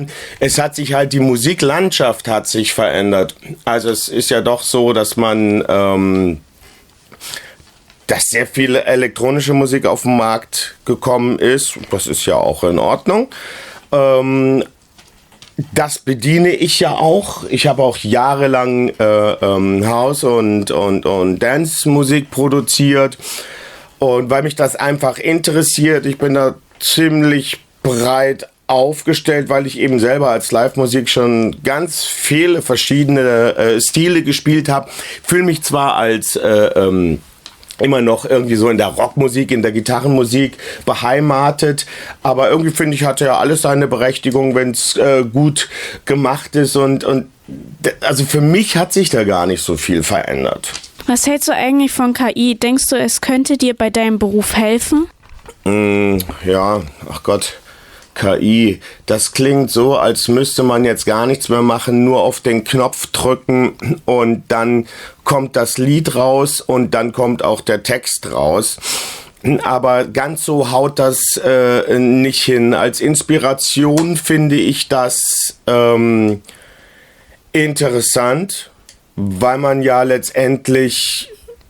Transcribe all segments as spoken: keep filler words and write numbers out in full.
Es hat sich halt, die Musiklandschaft hat sich verändert. Also es ist ja doch so, dass man, ähm, dass sehr viel elektronische Musik auf den Markt gekommen ist. Das ist ja auch in Ordnung. Ähm, das bediene ich ja auch. Ich habe auch jahrelang äh, ähm, House- und, und, und Dance-Musik produziert. Und weil mich das einfach interessiert, ich bin da ziemlich breit aufgestellt, weil ich eben selber als Live-Musik schon ganz viele verschiedene äh, Stile gespielt habe. Fühle mich zwar als äh, ähm, immer noch irgendwie so in der Rockmusik, in der Gitarrenmusik beheimatet, aber irgendwie finde ich, hatte ja alles seine Berechtigung, wenn es äh, gut gemacht ist und, und d- also für mich hat sich da gar nicht so viel verändert. Was hältst du eigentlich von K I? Denkst du, es könnte dir bei deinem Beruf helfen? Mm, ja, ach Gott. K I, das klingt so, als müsste man jetzt gar nichts mehr machen, nur auf den Knopf drücken und dann kommt das Lied raus und dann kommt auch der Text raus. Aber ganz so haut das äh, nicht hin. Als Inspiration finde ich das ähm, interessant, weil man ja letztendlich...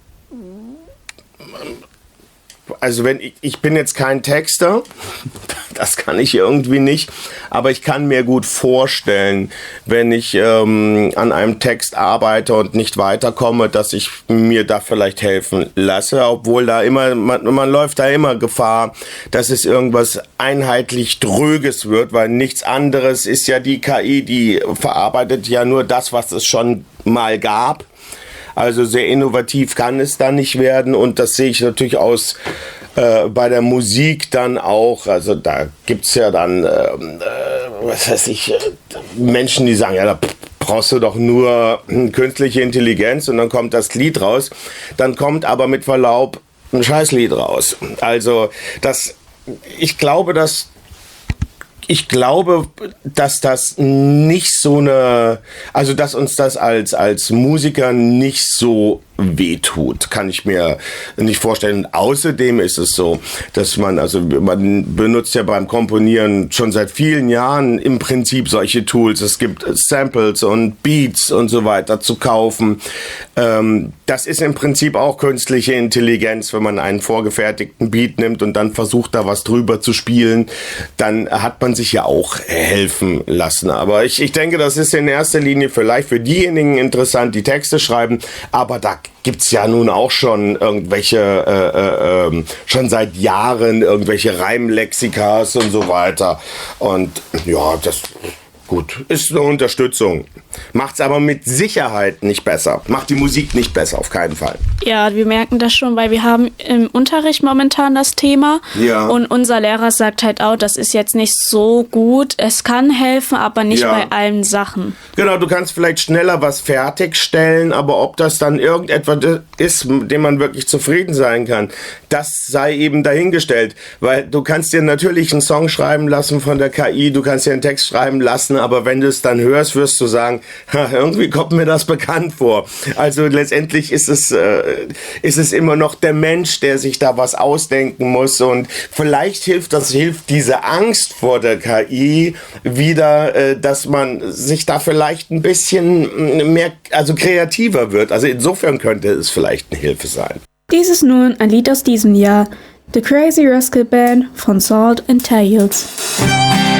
Also wenn ich, ich bin jetzt kein Texter, das kann ich irgendwie nicht, aber ich kann mir gut vorstellen, wenn ich ähm, an einem Text arbeite und nicht weiterkomme, dass ich mir da vielleicht helfen lasse, obwohl da immer, man, man läuft da immer Gefahr, dass es irgendwas einheitlich Dröges wird, weil nichts anderes ist ja die K I, die verarbeitet ja nur das, was es schon mal gab. Also sehr innovativ kann es dann nicht werden und das sehe ich natürlich aus äh, bei der Musik dann auch. Also da gibt's ja dann, äh, äh, was weiß ich, äh, Menschen, die sagen, ja, da brauchst du doch nur künstliche Intelligenz und dann kommt das Lied raus. Dann kommt aber mit Verlaub ein Scheißlied raus. Also das, ich glaube, dass Ich glaube, dass das nicht so eine, also dass uns das als, als Musiker nicht so wehtut, kann ich mir nicht vorstellen. Außerdem ist es so, dass man, also man benutzt ja beim Komponieren schon seit vielen Jahren im Prinzip solche Tools. Es gibt Samples und Beats und so weiter zu kaufen. Ähm, das ist im Prinzip auch künstliche Intelligenz, wenn man einen vorgefertigten Beat nimmt und dann versucht, da was drüber zu spielen, dann hat man sich ja auch helfen lassen. Aber ich, ich denke, das ist in erster Linie vielleicht für diejenigen interessant, die Texte schreiben, aber da gibt's ja nun auch schon irgendwelche, äh, äh, schon seit Jahren irgendwelche Reimlexikas und so weiter. Und ja, das gut, ist eine Unterstützung. Macht's aber mit Sicherheit nicht besser. Macht die Musik nicht besser, auf keinen Fall. Ja, wir merken das schon, weil wir haben im Unterricht momentan das Thema. Ja. Und unser Lehrer sagt halt auch, das ist jetzt nicht so gut. Es kann helfen, aber nicht Ja. bei allen Sachen. Genau, du kannst vielleicht schneller was fertigstellen, aber ob das dann irgendetwas ist, mit dem man wirklich zufrieden sein kann, das sei eben dahingestellt. Weil du kannst dir natürlich einen Song schreiben lassen von der K I, du kannst dir einen Text schreiben lassen, aber wenn du es dann hörst, wirst du sagen, ha, irgendwie kommt mir das bekannt vor. Also letztendlich ist es, äh, ist es immer noch der Mensch, der sich da was ausdenken muss und vielleicht hilft das, hilft diese Angst vor der K I wieder, äh, dass man sich da vielleicht ein bisschen mehr, also kreativer wird. Also insofern könnte es vielleicht eine Hilfe sein. Dies ist nun ein Lied aus diesem Jahr. The Crazy Rascal Band von Salt and Tails.